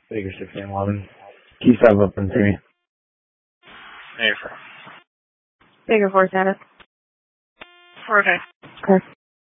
Baker 1611. Key 5 up and 3. Baker 4. Baker 4 status. 4 okay. Okay.